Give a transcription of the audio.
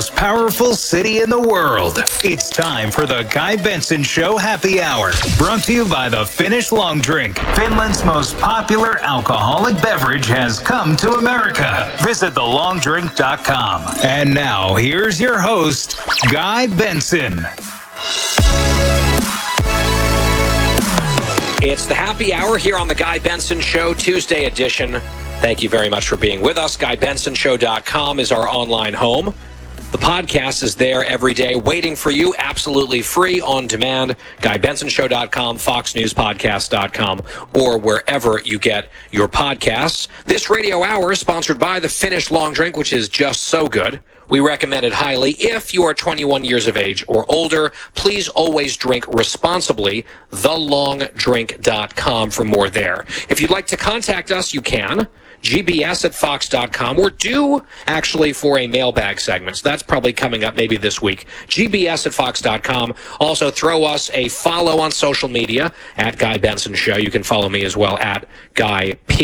Powerful city in the world. It's time for the Guy Benson Show Happy Hour. Brought to you by the Finnish Long Drink. Finland's most popular alcoholic beverage has come to America. Visit thelongdrink.com. And now, here's your host, Guy Benson. It's the Happy Hour here on the Guy Benson Show, Tuesday edition. Thank you very much for being with us. GuyBensonShow.com is our online home. The podcast is there every day waiting for you, absolutely free, on demand. GuyBensonShow.com, FoxNewsPodcast.com, or wherever you get your podcasts. This radio hour is sponsored by the Finnish Long Drink, which is just so good. We recommend it highly. If you are 21 years of age or older, please always drink responsibly. TheLongDrink.com for more there. If you'd like to contact us, you can. gbs@fox.com. We're due, actually, for a mailbag segment, so that's probably coming up maybe this week. gbs@fox.com. Also, throw us a follow on social media at Guy Benson Show. You can follow me as well at Guy P.